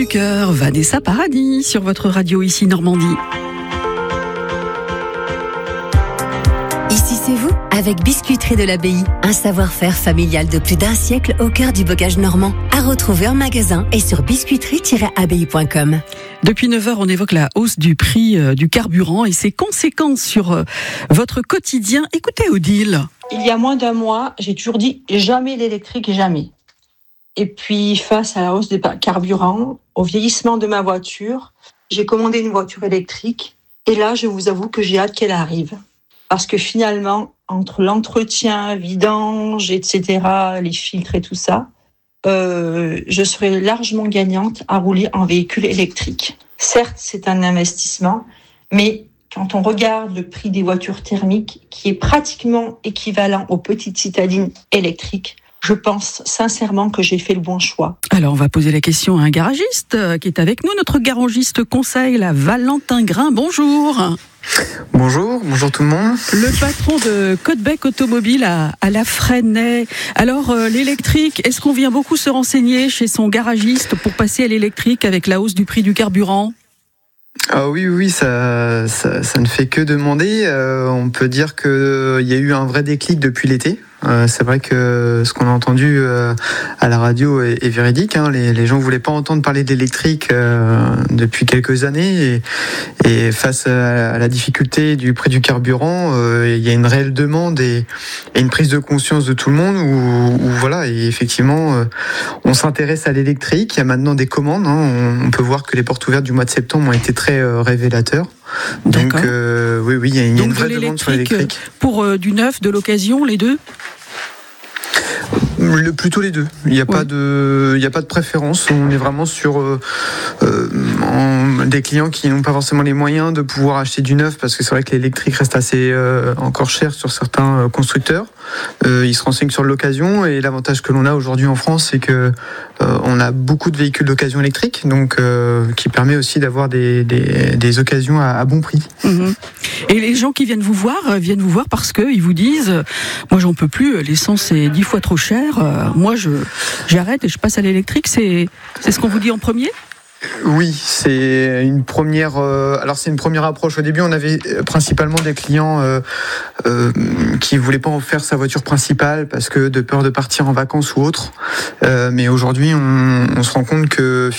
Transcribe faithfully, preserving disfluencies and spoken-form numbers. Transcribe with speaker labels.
Speaker 1: du cœur, Vanessa Paradis sur votre radio ici Normandie.
Speaker 2: Ici c'est vous, avec Biscuiterie de l'Abbaye, un savoir-faire familial de plus d'un siècle au cœur du bocage normand, à retrouver en magasin et sur biscuiterie tiret abbaye point com.
Speaker 1: Depuis neuf heures, on évoque la hausse du prix euh, du carburant et ses conséquences sur euh, votre quotidien. Écoutez Odile.
Speaker 3: Il y a moins d'un mois, j'ai toujours dit jamais l'électrique, jamais. Et puis, face à la hausse des carburants, au vieillissement de ma voiture, j'ai commandé une voiture électrique. Et là, je vous avoue que j'ai hâte qu'elle arrive. Parce que finalement, entre l'entretien, vidange, et cetera, les filtres et tout ça, euh, je serai largement gagnante à rouler en véhicule électrique. Certes, c'est un investissement, mais quand on regarde le prix des voitures thermiques, qui est pratiquement équivalent aux petites citadines électriques, je pense sincèrement que j'ai fait le bon choix.
Speaker 1: Alors, on va poser la question à un garagiste euh, qui est avec nous, notre garagiste conseil, la Valentin Grain. Bonjour.
Speaker 4: Bonjour, bonjour tout le monde.
Speaker 1: Le patron de Codec Automobile à, à La Fresnaye. Alors, euh, l'électrique, est-ce qu'on vient beaucoup se renseigner chez son garagiste pour passer à l'électrique avec la hausse du prix du carburant ?
Speaker 4: Ah oui, oui, ça, ça, ça ne fait que demander. Euh, on peut dire qu'il euh, y a eu un vrai déclic depuis l'été. Euh, c'est vrai que ce qu'on a entendu euh, à la radio est, est véridique. Hein. Les, les gens ne voulaient pas entendre parler d'électrique euh, depuis quelques années. Et, et face à, à la difficulté du prix du carburant, euh, il y a une réelle demande et, et une prise de conscience de tout le monde où, où voilà, et effectivement, euh, on s'intéresse à l'électrique. Il y a maintenant des commandes. Hein. On, on peut voir que les portes ouvertes du mois de septembre ont été très euh, révélateurs. Donc euh, oui, oui, il y a une,
Speaker 1: Donc
Speaker 4: une vraie
Speaker 1: de
Speaker 4: demande sur l'électrique.
Speaker 1: Pour euh, du neuf, de l'occasion, les deux ?
Speaker 4: Le, plutôt les deux. Il n'y a, ouais. a pas de préférence. On est vraiment sur euh, euh, en, des clients qui n'ont pas forcément les moyens de pouvoir acheter du neuf parce que c'est vrai que l'électrique reste assez euh, encore cher sur certains euh, constructeurs. Euh, ils se renseignent sur l'occasion et l'avantage que l'on a aujourd'hui en France, c'est que euh, on a beaucoup de véhicules d'occasion électrique, donc euh, qui permet aussi d'avoir des, des, des occasions à, à bon prix.
Speaker 1: Mmh. Et les gens qui viennent vous voir viennent vous voir parce que ils vous disent, moi j'en peux plus, l'essence est dix fois trop chère. Euh, moi je j'arrête et je passe à l'électrique. C'est c'est ce qu'on vous dit en premier ?
Speaker 4: Oui, c'est une première. Euh, alors c'est une première approche. Au début, on avait principalement des clients euh, euh, qui voulaient pas en faire sa voiture principale parce que de peur de partir en vacances ou autre. Euh, mais aujourd'hui, on, on se rend compte que